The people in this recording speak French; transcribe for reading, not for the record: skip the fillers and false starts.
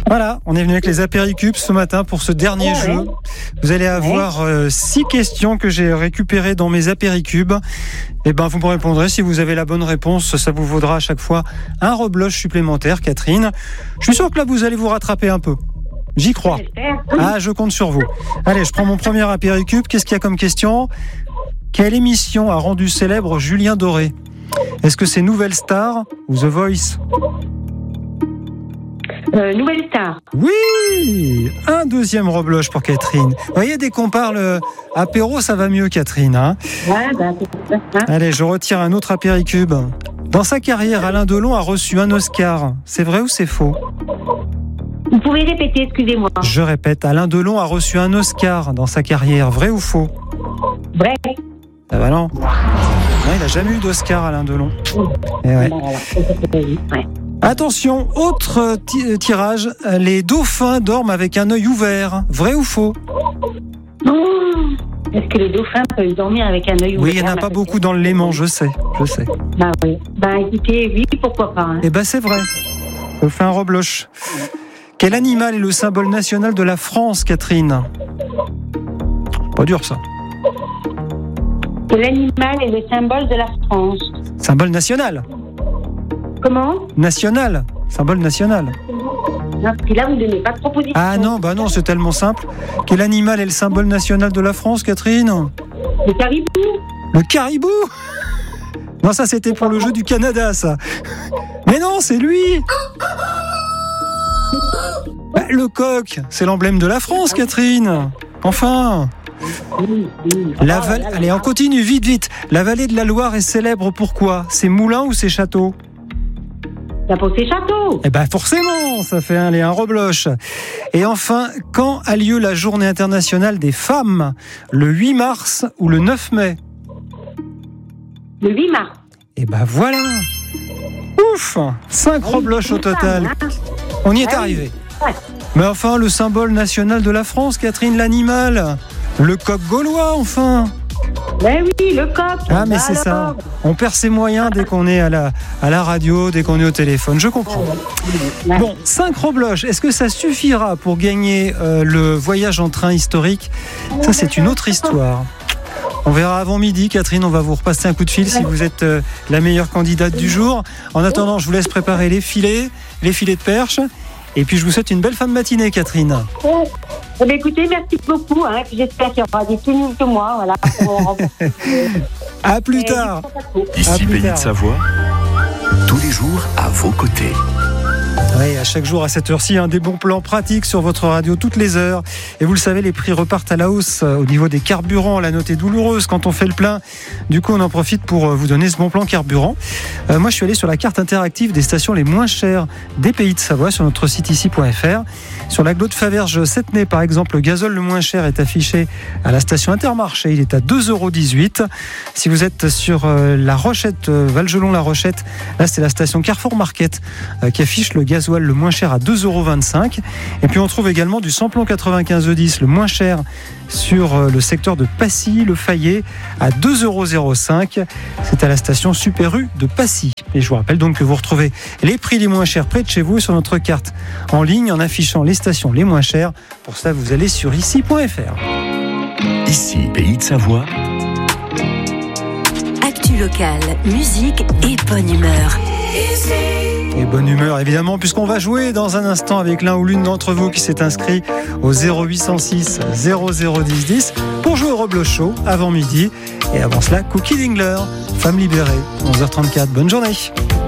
Voilà, on est venu avec les apéricubes ce matin pour ce dernier jeu. Vous allez avoir 6 questions que j'ai récupérées dans mes apéricubes. Et vous me répondrez si vous avez la bonne réponse. Ça vous vaudra à chaque fois un rebloche supplémentaire, Catherine. Je suis sûr que là, vous allez vous rattraper un peu. J'y crois. Ah, je compte sur vous. Allez, je prends mon premier apéricube. Qu'est-ce qu'il y a comme question ? Quelle émission a rendu célèbre Julien Doré ? Est-ce que c'est Nouvelle Star ou The Voice ? Nouvelle Star. Oui, un deuxième rebloche pour Catherine. Vous voyez, dès qu'on parle apéro, ça va mieux, Catherine. Hein. Allez, je retire un autre apéricube. Dans sa carrière, Alain Delon a reçu un Oscar. C'est vrai ou c'est faux ? Vous pouvez répéter, excusez-moi. Je répète, Alain Delon a reçu un Oscar dans sa carrière. Vrai ou faux ? Vrai. Ah bah non. Non, il n'a jamais eu d'Oscar, Alain Delon. Et ouais. Attention, autre tirage. Les dauphins dorment avec un œil ouvert. Vrai ou faux ? Est-ce que les dauphins peuvent dormir avec un œil ouvert ? Oui, il n'y en a pas beaucoup dans le Léman, je sais. Bah oui. Écoutez, oui, pourquoi pas. Hein. Eh c'est vrai. Je fais un rebloche. Quel animal est le symbole national de la France, Catherine ? Pas dur, ça. Quel animal est le symbole de la France ? Symbole national. Comment ? National. Symbole national. Non, puis là, vous ne donnez pas de proposition. Ah non, c'est tellement simple. Quel animal est le symbole national de la France, Catherine ? Le caribou. Le caribou ? Non, ça c'était pour le jeu du Canada, ça. Mais non, c'est lui. Le coq, c'est l'emblème de la France, Catherine. Enfin. Allez, on continue, vite. La vallée de la Loire est célèbre pour quoi ? Ses moulins ou ses châteaux ? Pour ses châteaux. Forcément, ça fait un rebloche. Et enfin, quand a lieu la journée internationale des femmes ? Le 8 mars ou le 9 mai ? Le 8 mars. Voilà. Ouf, 5 rebloches au total. On y est arrivé. Ouais. Mais enfin, le symbole national de la France, Catherine, l'animal. Le coq gaulois, enfin. Ben oui, le coq. Ah, mais c'est ça. On perd ses moyens dès qu'on est à la radio, dès qu'on est au téléphone. Je comprends. Bon, 5 rebloches. Est-ce que ça suffira pour gagner le voyage en train historique ? Ça, c'est une autre histoire. On verra avant midi, Catherine, on va vous repasser un coup de fil si vous êtes la meilleure candidate du jour. En attendant, je vous laisse préparer les filets de perche. Et puis, je vous souhaite une belle fin de matinée, Catherine. Écoutez, merci beaucoup. J'espère qu'il y aura des tenues que moi. Voilà, à plus tard. Ici Pays de Savoie, tous les jours à vos côtés. Oui, à chaque jour à cette heure-ci, des bons plans pratiques sur votre radio toutes les heures. Et vous le savez, les prix repartent à la hausse au niveau des carburants. La note est douloureuse quand on fait le plein. Du coup, on en profite pour vous donner ce bon plan carburant. Moi, je suis allé sur la carte interactive des stations les moins chères des Pays de Savoie sur notre site ici.fr. Sur l'agglo de Faverges-Septenay, par exemple, le gazole le moins cher est affiché à la station Intermarché. Il est à 2,18 €. Si vous êtes sur la Rochette, Valgelon-la Rochette, là, c'est la station Carrefour Market qui affiche le gasoil le moins cher à 2,25 €. Et puis on trouve également du samplon 95 E10 le moins cher sur le secteur de Passy, le Fayet, à 2,05 €. C'est à la station Super U de Passy. Et je vous rappelle donc que vous retrouvez les prix les moins chers près de chez vous sur notre carte en ligne en affichant les stations les moins chères. Pour ça, vous allez sur ici.fr. Ici, Pays de Savoie. Actu locale, musique et bonne humeur. Et bonne humeur évidemment, puisqu'on va jouer dans un instant avec l'un ou l'une d'entre vous qui s'est inscrit au 0806 0010 10 pour jouer au Rebloche Show avant midi. Et avant cela, Cookie Dingler, Femme libérée, 11h34. Bonne journée.